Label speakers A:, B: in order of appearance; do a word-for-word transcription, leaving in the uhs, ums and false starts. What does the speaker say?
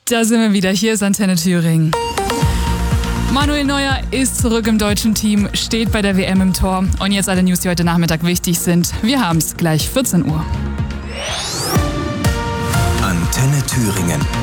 A: Da sind wir wieder. Hier ist Antenne Thüringen. Manuel Neuer ist zurück im deutschen Team, steht bei der W M im Tor. Und jetzt alle News, die heute Nachmittag wichtig sind. Wir haben es gleich vierzehn Uhr.
B: Antenne Thüringen.